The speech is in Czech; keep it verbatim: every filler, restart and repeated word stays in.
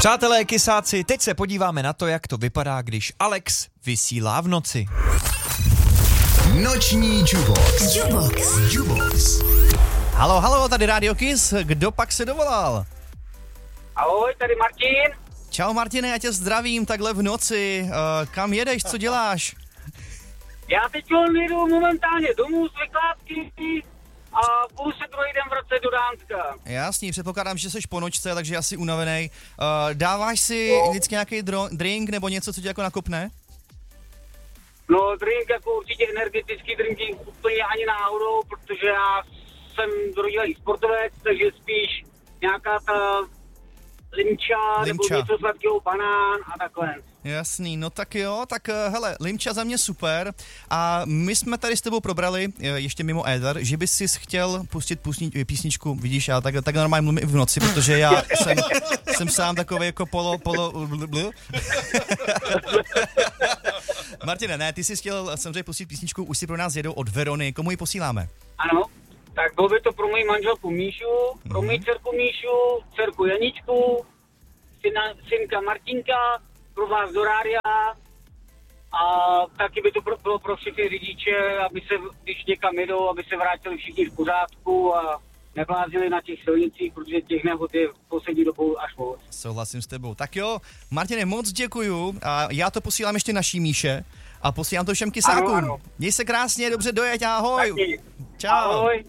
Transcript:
Přátelé kysáci, teď se podíváme na to, jak to vypadá, když Alex vysílá v noci. Noční Jubox. Jubox. Jubox. Halo, halo, tady Radio Kiss, kdo pak se dovolal? Ahoj, tady Martin. Čau Martine, já tě zdravím takhle v noci, uh, kam jedeš, co děláš? Já teď jedu momentálně domů z vykládky a budu se druhý den vracet do Dánska. Jasný, předpokládám, že jsi po nočce, takže asi unavenej. Uh, dáváš si no. vždycky nějaký dro- drink nebo něco, co tě jako nakopne? No, drink jako určitě energetický drink úplně ani náhodou, protože já jsem rodilý sportovec, takže spíš nějaká ta limča, nebo něco sladkého, banán a takhle. Jasný, no tak jo, tak hele, limča za mě super a my jsme tady s tebou probrali, ještě mimo éter, že bys si chtěl pustit písni, písničku, vidíš, já tak, tak normálně mluvím i v noci, protože já jsem, jsem sám takový jako polo, polo, bl. Martine, ne, ty jsi chtěl samozřejmě pustit písničku Už si pro nás jedou od Verony, komu ji posíláme? Ano, tak bylo by to pro moji manželku Míšu, mm-hmm. pro moji dcerku Míšu, dcerku Janičku, syna, synka Martinka, pro vás do rádia a taky by to pro, bylo pro všechny řidiče, aby se, když někam jedou, aby se vrátili všichni v pořádku a nevlázili na těch silnicích, protože těch nehod je v poslední dobou až moc. Souhlasím s tebou. Tak jo, Martine, moc děkuju a já to posílám ještě naší Míše a posílám to všem kysákům. Ano, ano. Měj se krásně, dobře dojeď, ahoj. Taky. Čau. Ahoj.